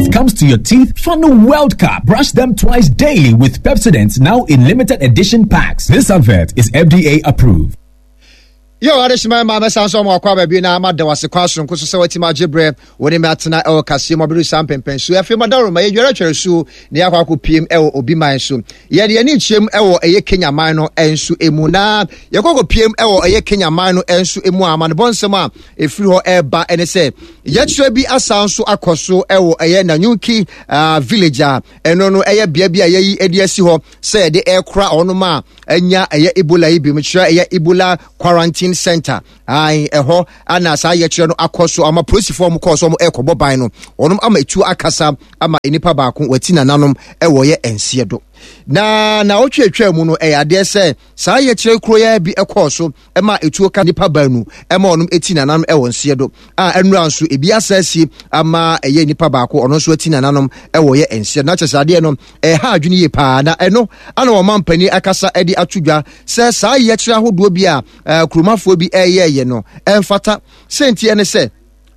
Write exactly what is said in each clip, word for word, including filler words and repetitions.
it comes to your teeth, Fano World Cup. Brush them twice daily with Pepsodent, now in limited edition packs. This advert is F D A approved. Yo, adishima mama sanso mo akwa ba bi na amada wase kwaso nko so se watima gibre woni me atena e o kase mo biru sam pempen so afi madaro ma yedwere twere so ne yakwa akọ piem e o obi man so ye de ani chiem e wo eye Kenya man no ensu emu na yakwa piem e wo eye Kenya man no ensu emu ama ne bonsem a efiri ho e ba ene se yetre bi asanso akoso e wo eye Nanyuki uh, village a eno no eye bia bia yeyi edi asi ho se de e kra ono ma anya eye Ebola ibi mchira eye Ebola quarantine center ai eho ana sa ye kire no akoso ama police form koso mo ekobo ban no onum ama etu akasa ama enipa ba ko wati nananom e wo ye ensie do na na otwetwa mu no e ade se sa ye kire kro ya bi ekoso e ma etu ka nipa banu e ma onum eti nananom e wo ensie do a enura nso ebi asasi ama eye nipa ba ko ono so eti nananom e wo ye ensie na kyesade no e ha adwene ye pa na eno ana wo mampani akasa edi atwudwa se sa ye kire ahodo bi a kromafo bi eye ye no emfata senti ene se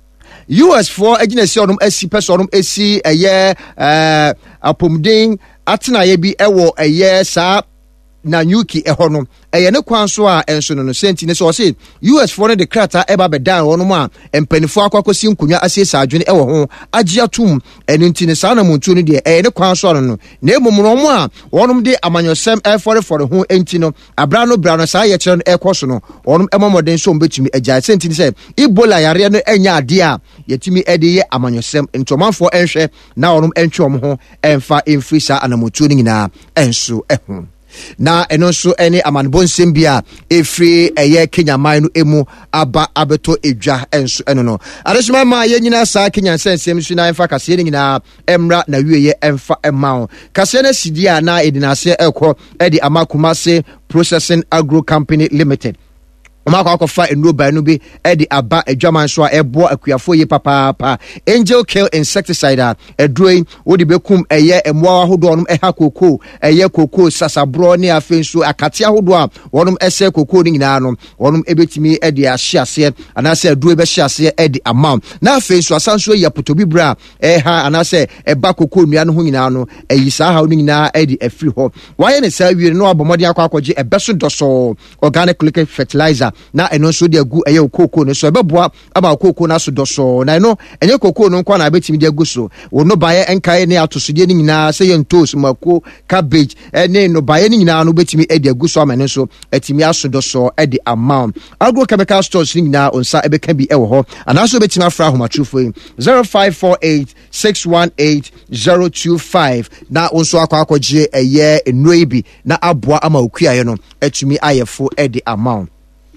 U S for agency onum asi person onum asi eye eh apomden atena ye bi ewo eye sa Nanyuki eho no eye ne kwan so a enso no senti ne so say U S for the krata eba be dan wono ma empanifo akwakosi nkunya asiesa adwene ewo ho agye atum ene ntine sa na muntu no de eye ne kwan so no na emumro mo a wonom de amanyosem e for for ho enti no abra no bra no sa ye kire no ekoso no wonom emomoden so mbetumi agya senti ne say Ebola yare no enya ade a yetumi ede ye amanyosem ntomanfo enhwe na wonom entwe om ho emfa emfisa anamutu no nyina enso eho na eno so ene amanbonsem bia efri eye Kenya man no emu aba abeto edwa enso eno no adesema ma ye nyina sa Kenya sensem su na emfa kase ne nyina emra na wieye emfa ema kase na sidia na edinase ekọ edi Amakumase Processing Agro Company Limited Omako akofa enro ba no bi e di aba adwaman so a ebo akuafo ye papa pa Angel Kill insecticide a edroin wodi bekum eye emwa ahodo onum eha koko eye koko sasabro ne afenso akate ahodo a wonum ese koko ni nyina no wonum ebetimi e di ahyiase anase adro be hyiase e di amount na afenso asanso ye potobi bra eha anase eba koko nua no ho nyina no eyi sa ha no nyina e di afiri ho waye ne sa wiere no abomodi akwa akwaje ebeso doso organic liquid fertilizer na eno so de agu eye okoko no so ebeboa aba okoko na so doso na eno enye kokoko no kwa na betimi de agu so wo no baye enkae ne atosode ni nyina se ye ntos mako cabbage ene no baye ni nyina no betimi e de agu so amene so etimi aso doso e de amount agro chemical stores ni nyina onsa ebeka bi e wo ho ana so betimi afra ahomatrufo zero five four eight six one eight zero two five na onso akwa akwaje eye enoi bi na aboa ama okuaye no etimi ayefo e de amount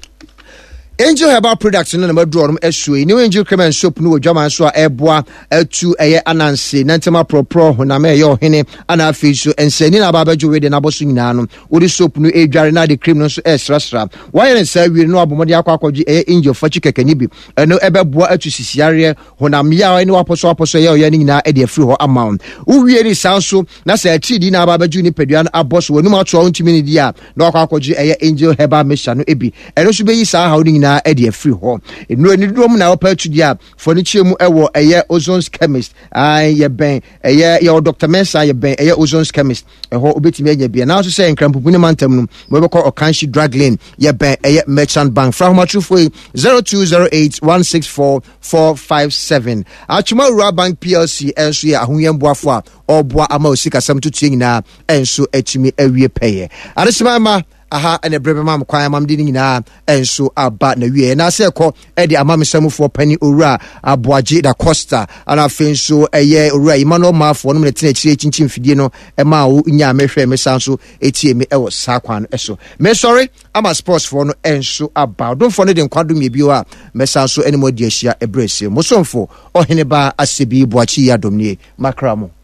Angel Herbal Products no na madro no esue ni Angel Cream and Soap no odwaman so a eboa atu eye ananse nantema propro ho na me ye ohene ana afi so ensani na baba jo we de na boso nyina no odi soap no edware na de cream no so esrasra why na sa wi no abomode akwa akwaji eye Angel fachi kekani bi eno ebeboa atu sisiare ho na me ya ni waposo waposo ye oya ni nyina e de afri ho amount uwie ni sanso na sa ati di na baba ju ni pedua no aboso wonu ma to ntimi ni di a na akwa akwaji eye Angel Herbal Mesha no ebi eno so be yi sa ha odi nyina e de free ho enu eni dum na opa tudia fonichie mu ewo eye Ozone Chemist ai ye ben eye ye Doctor Mensa ye ben eye Ozone Chemist eho obetimi anya bia na so say nkrampupu ni mantam no mo be call Okanshi Drug Lane ye ben eye Merchant Bank from matrufo zero two zero eight one six four four five seven Achuma Rural Bank P L C enso ye ahoyemboafo a oboa ama osika sam tutu nyina enso atimi awie peye adesema ma aha ene brebe mam kwan mam di nyina enso aba na wie na se ko e di amamsemfo pani owura Aboaje da Costa ana fenso eye owura Emmanuel Mafo no me tena chire chinchin fidie no e ma wo nya mehwe me sanso etie me e wo sa kwan eso me sorry ama sports for no enso aba don for no de nkwado me bio a me sanso ene mo di ahia ebrese mo somfo ohene ba asebi Boachi ya domnie makramo